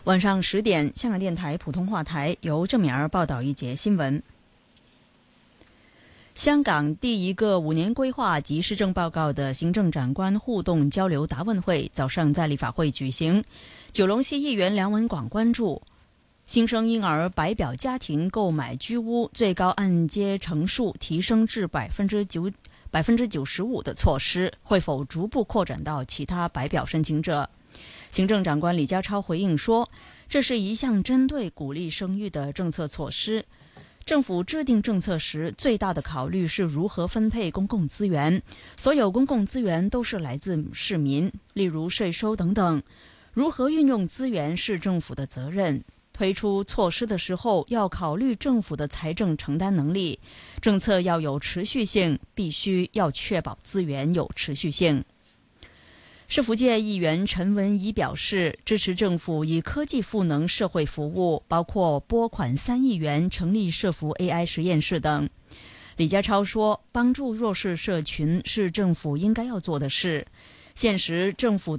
晚上10点，香港电台普通话台由郑敏儿报道一节新闻。香港第一个5年规划及施政报告的行政长官互动交流答问会早上在立法会举行。九龙西议员梁文广关注新生婴儿白表家庭购买居屋最高按揭成数提升至95%的措施会否逐步扩展到其他白表申请者。行政长官李家超回应说，这是一项针对鼓励生育的政策措施。政府制定政策时，最大的考虑是如何分配公共资源。所有公共资源都是来自市民，例如税收等等。如何运用资源是政府的责任。推出措施的时候，要考虑政府的财政承担能力。政策要有持续性，必须要确保资源有持续性。社福界议员陈文仪表示，支持政府以科技赋能社会服务，包括拨款3亿元成立社福 AI 实验室等。李家超说，帮助弱势社群是政府应该要做的事。现时政府